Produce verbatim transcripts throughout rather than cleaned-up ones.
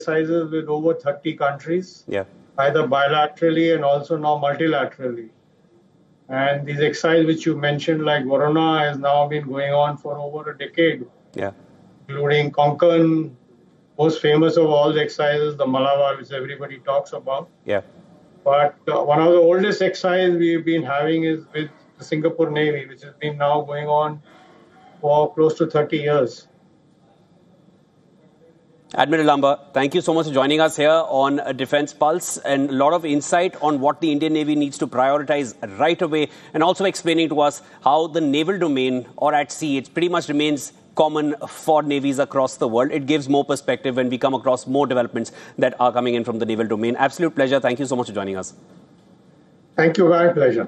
exercises with over thirty countries, yeah. either bilaterally and also now multilaterally. And these exercises which you mentioned, like Varuna, has now been going on for over a decade, yeah. including Konkan, most famous of all the exercises, the Malabar, which everybody talks about. Yeah. But uh, one of the oldest exercises we've been having is with the Singapore Navy, which has been now going on for close to thirty years. Admiral Lamba, thank you so much for joining us here on Defence Pulse, and a lot of insight on what the Indian Navy needs to prioritize right away, and also explaining to us how the naval domain, or at sea, it pretty much remains common for navies across the world. It gives more perspective when we come across more developments that are coming in from the naval domain. Absolute pleasure. Thank you so much for joining us. Thank you. My pleasure.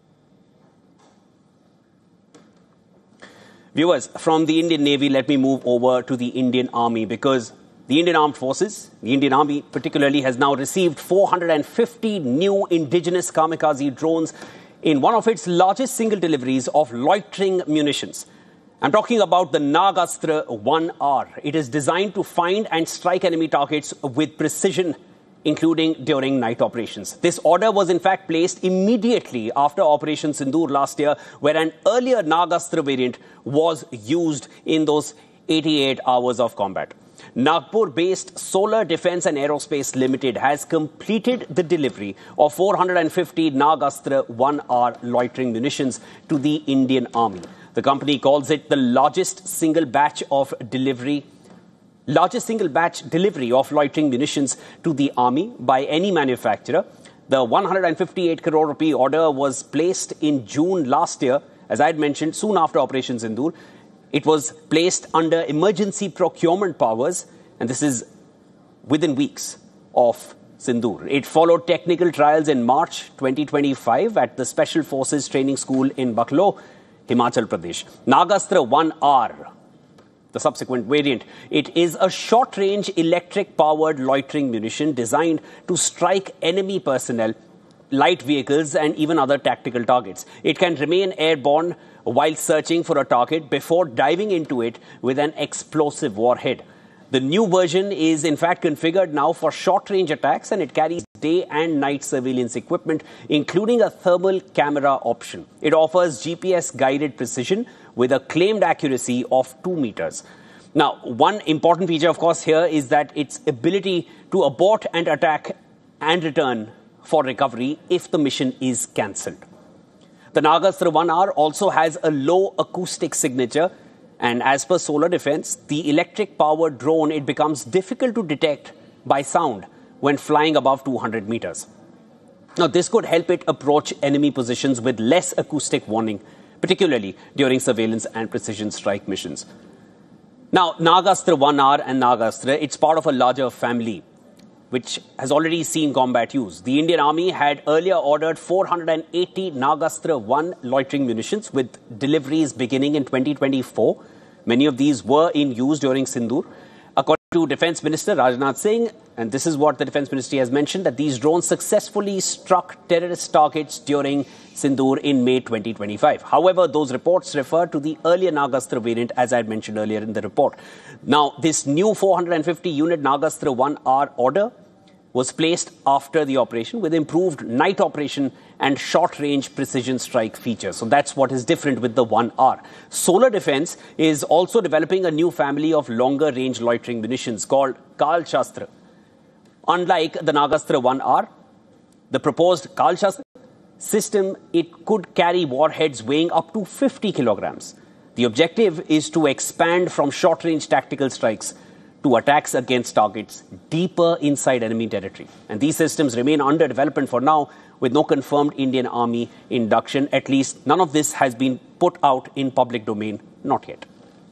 Viewers, from the Indian Navy, let me move over to the Indian Army, because the Indian Armed Forces, the Indian Army particularly, has now received four hundred fifty new indigenous kamikaze drones in one of its largest single deliveries of loitering munitions. I'm talking about the Nagastra one R. It is designed to find and strike enemy targets with precision, including during night operations. This order was in fact placed immediately after Operation Sindoor last year, where an earlier Nagastra variant was used in those eighty-eight hours of combat. Nagpur-based Solar Defence and Aerospace Limited has completed the delivery of four hundred fifty Nagastra one R loitering munitions to the Indian Army. The company calls it the largest single batch of delivery, largest single batch delivery of loitering munitions to the Army by any manufacturer. The one hundred fifty-eight crore rupee order was placed in June last year, as I had mentioned, soon after Operation Sindoor. It was placed under emergency procurement powers, and this is within weeks of Sindoor. It followed technical trials in March twenty twenty-five at the Special Forces Training School in Baklo, Himachal Pradesh. Nagastra one R, the subsequent variant, it is a short-range electric-powered loitering munition designed to strike enemy personnel, light vehicles, and even other tactical targets. It can remain airborne while searching for a target before diving into it with an explosive warhead. The new version is in fact configured now for short-range attacks, and it carries day and night surveillance equipment, including a thermal camera option. It offers G P S-guided precision with a claimed accuracy of two meters. Now, one important feature, of course, here is that its ability to abort and attack and return for recovery if the mission is cancelled. The Nagastra one R also has a low acoustic signature, and as per Solar Defence, the electric-powered drone, it becomes difficult to detect by sound when flying above two hundred meters. Now, this could help it approach enemy positions with less acoustic warning, particularly during surveillance and precision strike missions. Now, Nagastra one R and Nagastra, it's part of a larger family which has already seen combat use. The Indian Army had earlier ordered four hundred eighty Nagastra one loitering munitions, with deliveries beginning in twenty twenty-four. Many of these were in use during Sindoor. According to Defence Minister Rajnath Singh, and this is what the Defence Ministry has mentioned, that these drones successfully struck terrorist targets during Sindoor in May twenty twenty-five. However, those reports refer to the earlier Nagastra variant, as I had mentioned earlier in the report. Now, this new four hundred fifty unit Nagastra one R order was placed after the operation with improved night operation and short-range precision strike features. So that's what is different with the one R. Solar Defence is also developing a new family of longer-range loitering munitions called Kalshastra. Unlike the Nagastra one R, the proposed Kalshastra system, it could carry warheads weighing up to fifty kilograms. The objective is to expand from short-range tactical strikes to attacks against targets deeper inside enemy territory. And these systems remain under development for now, with no confirmed Indian Army induction. At least none of this has been put out in public domain, not yet.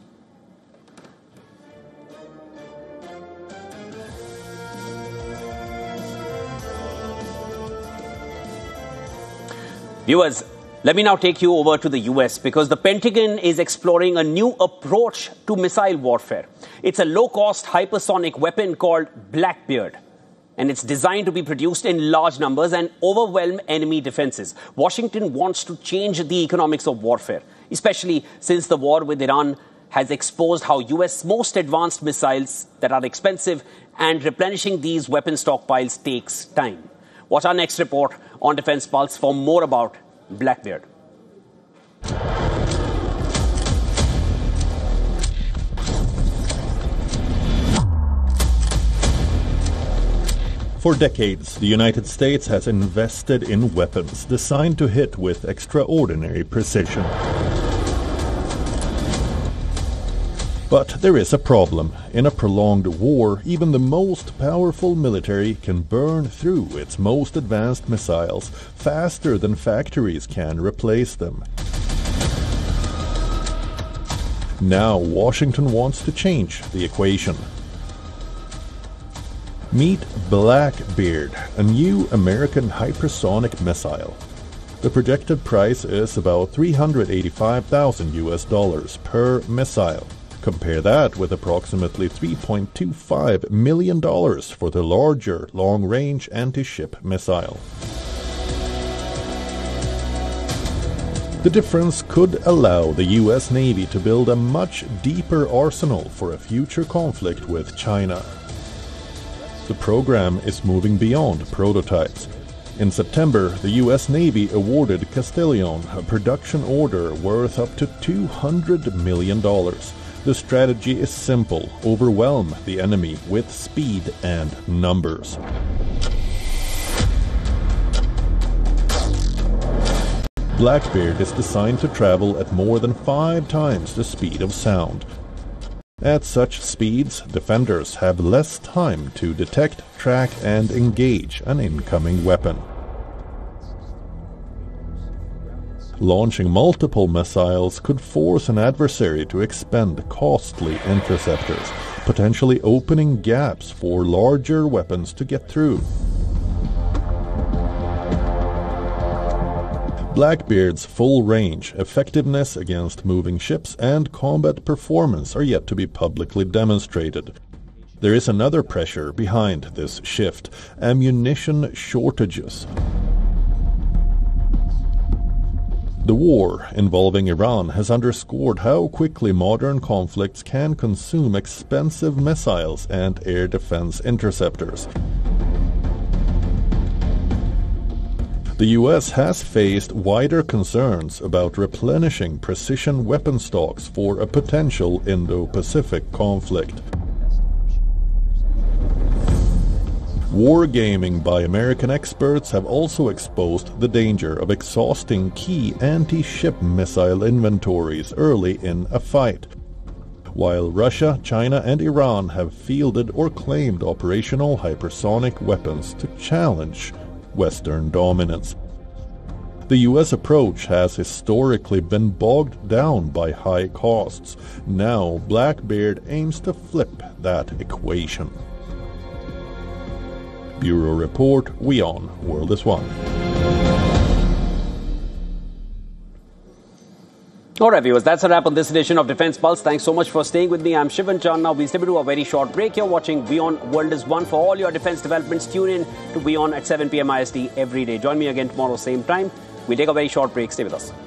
Viewers, let me now take you over to the U S, because the Pentagon is exploring a new approach to missile warfare. It's a low-cost hypersonic weapon called Blackbeard, and it's designed to be produced in large numbers and overwhelm enemy defenses. Washington wants to change the economics of warfare, especially since the war with Iran has exposed how U S most advanced missiles that are expensive and replenishing these weapon stockpiles takes time. Watch our next report on Defense Pulse for more about Blackbeard. For decades, the United States has invested in weapons designed to hit with extraordinary precision. But there is a problem. In a prolonged war, even the most powerful military can burn through its most advanced missiles faster than factories can replace them. Now Washington wants to change the equation. Meet Blackbeard, a new American hypersonic missile. The projected price is about three hundred eighty-five thousand U S dollars per missile. Compare that with approximately three point two five million dollars for the larger long-range anti-ship missile. The difference could allow the U S Navy to build a much deeper arsenal for a future conflict with China. The program is moving beyond prototypes. In September, the U S Navy awarded Castillon a production order worth up to two hundred million dollars. The strategy is simple: overwhelm the enemy with speed and numbers. Blackbeard is designed to travel at more than five times the speed of sound. At such speeds, defenders have less time to detect, track, and engage an incoming weapon. Launching multiple missiles could force an adversary to expend costly interceptors, potentially opening gaps for larger weapons to get through. Blackbeard's full range, effectiveness against moving ships, and combat performance are yet to be publicly demonstrated. There is another pressure behind this shift: ammunition shortages. The war involving Iran has underscored how quickly modern conflicts can consume expensive missiles and air defense interceptors. The U S has faced wider concerns about replenishing precision weapon stocks for a potential Indo-Pacific conflict. Wargaming by American experts have also exposed the danger of exhausting key anti-ship missile inventories early in a fight. While Russia, China, and Iran have fielded or claimed operational hypersonic weapons to challenge Western dominance. The U S approach has historically been bogged down by high costs. Now Blackbeard aims to flip that equation. Bureau Report, WION, World is One. All right, viewers, that's a wrap on this edition of Defense Pulse. Thanks so much for staying with me. I'm Shivan Chandna. We'll step into a very short break. You're watching WION, World is One. For all your defense developments, tune in to WION at seven p.m. I S T every day. Join me again tomorrow, same time. We'll take a very short break. Stay with us.